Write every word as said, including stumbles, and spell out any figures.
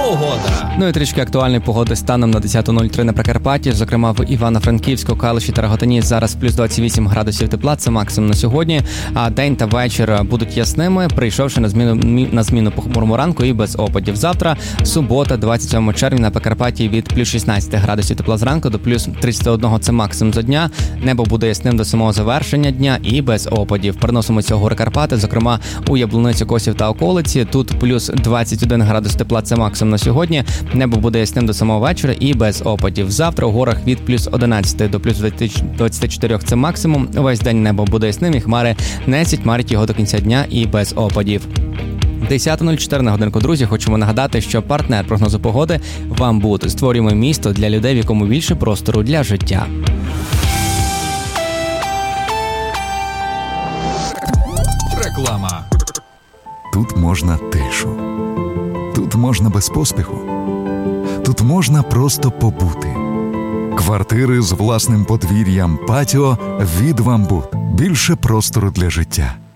Погода. Ну і трішки актуальної погоди станом на десята нуль три на Прикарпатті, зокрема в Івано-Франківську, Калуші та Рогатині зараз плюс двадцять вісім градусів тепла, це максимум на сьогодні, а день та вечір будуть ясними, прийшовши на зміну на зміну похмурому ранку і без опадів. Завтра, субота, двадцять сьомого червня, на Прикарпатті від плюс шістнадцять градусів тепла зранку до плюс тридцять один, це максимум за дня. Небо буде ясним до самого завершення дня і без опадів. Переносимося в гори Карпати, зокрема у Яблуницю, Косів та околиці. Тут плюс двадцять один градус тепла, це максимум на сьогодні. Небо буде ясним до самого вечора і без опадів. Завтра у горах від плюс одинадцять до плюс двадцять чотири, це максимум. Увесь день небо буде ясним і хмари не сітьмарять його до кінця дня і без опадів. десята нуль чотири на годинку, друзі. Хочемо нагадати, що партнер прогнозу погоди «Вамбут». Створюємо місто для людей, в якому більше простору для життя. Реклама. Тут можна тишу. Тут можна без поспіху. Тут можна просто побути. Квартири з власним подвір'ям, патіо від «Вамбут». Більше простору для життя.